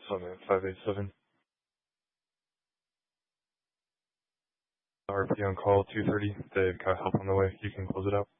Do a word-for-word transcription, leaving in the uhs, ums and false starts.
Summit five eight seven. R P on call two thirty. They've got help on the way. You can close it out.